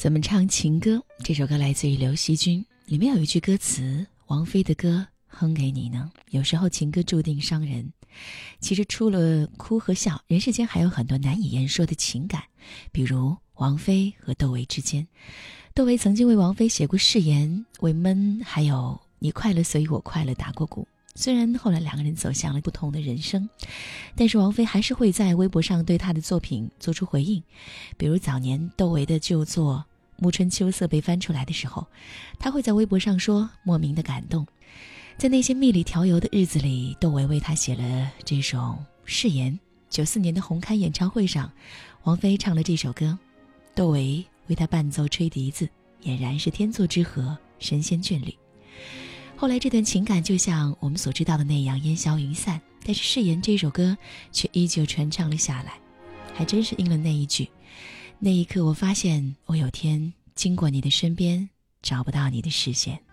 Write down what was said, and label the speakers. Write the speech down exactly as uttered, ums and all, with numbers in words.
Speaker 1: 怎么唱情歌？这首歌来自于刘惜君，里面有一句歌词，王菲的歌哼给你呢。有时候情歌注定伤人，其实除了哭和笑，人世间还有很多难以言说的情感，比如王菲和窦唯之间。窦唯曾经为王菲写过誓言，为闷还有你快乐所以我快乐打过鼓。虽然后来两个人走向了不同的人生，但是王菲还是会在微博上对她的作品做出回应。比如早年窦唯的旧作暮春秋色被翻出来的时候，他会在微博上说莫名的感动。在那些蜜里调油的日子里，窦唯为他写了这首誓言。九四年的红磡演唱会上，王菲唱了这首歌，窦唯为他伴奏吹笛子，俨然是天作之合，神仙眷侣。后来这段情感就像我们所知道的那样烟消云散，但是誓言这首歌却依旧传唱了下来。还真是应了那一句，那一刻我发现我有天经过你的身边，找不到你的视线。